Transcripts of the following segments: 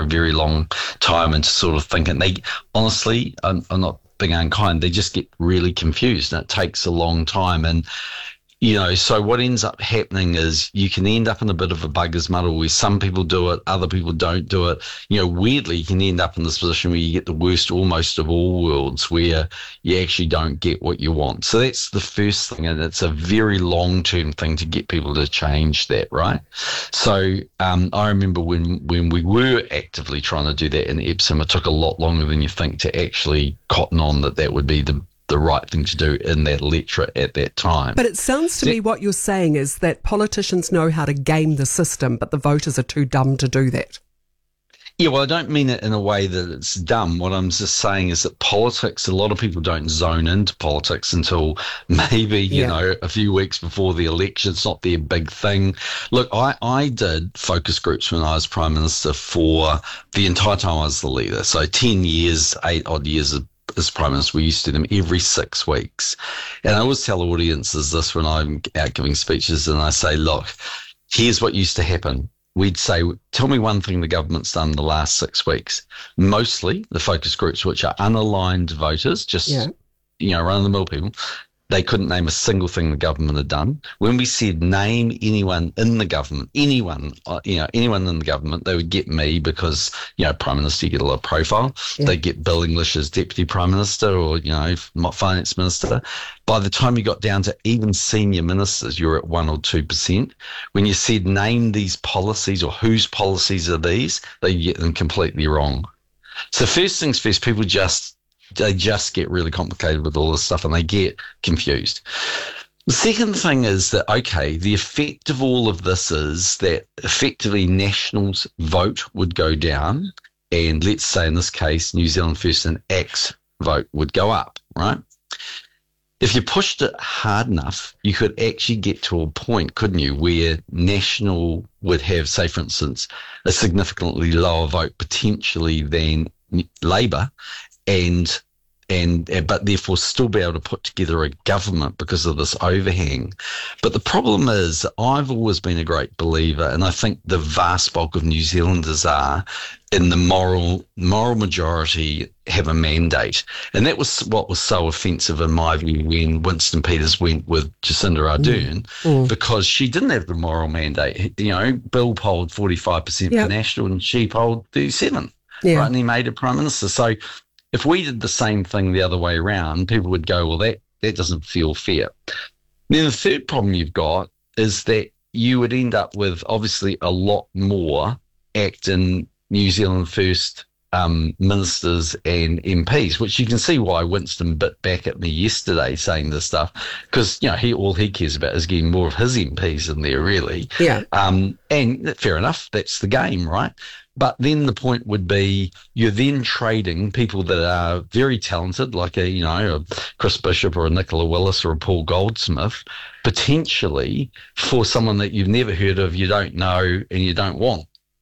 a very long time and to sort of think, and they honestly, I'm not being unkind, they just get really confused and it takes a long time. And so what ends up happening is you can end up in a bit of a bugger's muddle where some people do it, other people don't do it. Weirdly, you can end up in this position where you get the worst almost of all worlds, where you actually don't get what you want. So that's the first thing, and it's a very long-term thing to get people to change that, right? So I remember when we were actively trying to do that in Epsom, it took a lot longer than you think to actually cotton on that would be the right thing to do in that electorate at that time. But it sounds to me what you're saying is that politicians know how to game the system, but the voters are too dumb to do that. Yeah, well, I don't mean it in a way that it's dumb. What I'm just saying is that politics, a lot of people don't zone into politics until maybe, a few weeks before the election. It's not their big thing. Look, I did focus groups when I was Prime Minister for the entire time I was the leader. So 10 years, 8 odd years as Prime Minister, we used to do them every 6 weeks. And I always tell audiences this when I'm out giving speeches, and I say, look, here's what used to happen. We'd say, tell me one thing the government's done in the last 6 weeks. Mostly the focus groups, which are unaligned voters, just, run-of-the-mill people, they couldn't name a single thing the government had done. When we said name anyone in the government, anyone in the government, they would get me because, Prime Minister, you get a lot of profile. Yeah. They get Bill English as Deputy Prime Minister or, Finance Minister. By the time you got down to even senior ministers, you're at 1 or 2%. When you said name these policies or whose policies are these, they get them completely wrong. So first things first, people just get really complicated with all this stuff and they get confused. The second thing is that, the effect of all of this is that effectively Nationals' vote would go down, and let's say in this case, New Zealand First and ACT's vote would go up, right? If you pushed it hard enough, you could actually get to a point, couldn't you, where National would have, say, for instance, a significantly lower vote potentially than Labour, but therefore still be able to put together a government because of this overhang. But the problem is, I've always been a great believer, and I think the vast bulk of New Zealanders are, in the moral majority have a mandate. And that was what was so offensive in my view when Winston Peters went with Jacinda Ardern, because she didn't have the moral mandate. Bill polled 45% for National and she polled 37%. Yeah. Right, and he made her Prime Minister. So if we did the same thing the other way around, people would go, well, that doesn't feel fair. Then the third problem you've got is that you would end up with obviously a lot more ACT and New Zealand First ministers and MPs, which you can see why Winston bit back at me yesterday saying this stuff, because all he cares about is getting more of his MPs in there, really. Yeah. And fair enough, that's the game, right? But then the point would be you're then trading people that are very talented, like a Chris Bishop or a Nicola Willis or a Paul Goldsmith, potentially for someone that you've never heard of, you don't know, and you don't want.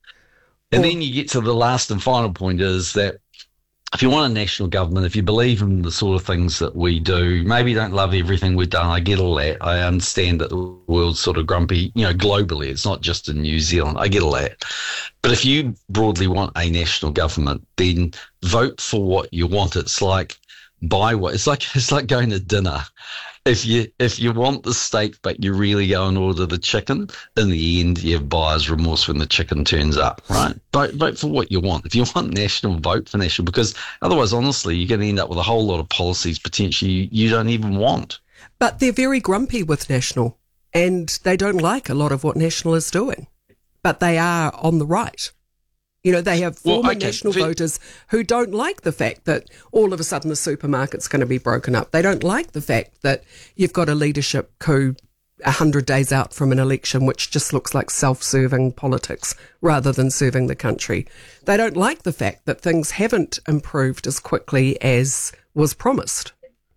And then you get to the last and final point is that if you want a national government, if you believe in the sort of things that we do, maybe you don't love everything we've done. I get all that. I understand that the world's sort of grumpy, globally. It's not just in New Zealand. I get all that. But if you broadly want a national government, then vote for what you want. It's like buy what. It's like going to dinner. If you want the steak, but you really go and order the chicken, in the end, you have buyer's remorse when the chicken turns up, right? Vote for what you want. If you want national, vote for national, because otherwise, honestly, you're going to end up with a whole lot of policies potentially you don't even want. But they're very grumpy with National, and they don't like a lot of what National is doing. But they are on the right. They have former National voters who don't like the fact that all of a sudden the supermarket's going to be broken up. They don't like the fact that you've got a leadership coup 100 days out from an election, which just looks like self-serving politics rather than serving the country. They don't like the fact that things haven't improved as quickly as was promised.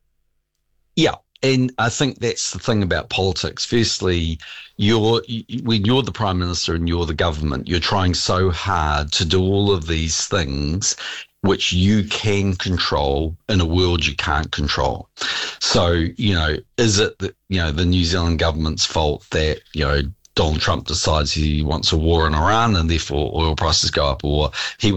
Yeah. And I think that's the thing about politics. Firstly, when you're the Prime Minister and you're the government, you're trying so hard to do all of these things which you can control in a world you can't control. So, is it that, the New Zealand government's fault that, Donald Trump decides he wants a war in Iran and therefore oil prices go up, or he